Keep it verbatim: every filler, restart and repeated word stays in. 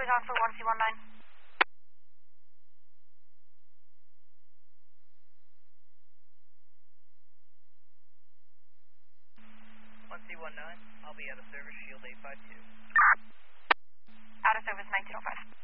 Charlie's on for one C one nine. one C one nine, I'll be out of service, shield eight five two. Out of service nineteen oh five.